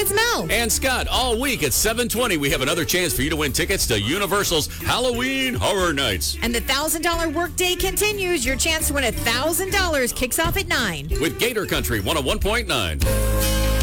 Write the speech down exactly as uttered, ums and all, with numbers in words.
it's Mel. And Scott, all week at seven twenty, we have another chance for you to win tickets to Universal's Halloween Horror Nights. And the one thousand dollars workday continues. Your chance to win one thousand dollars kicks off at nine. With Gator Country one oh one point nine.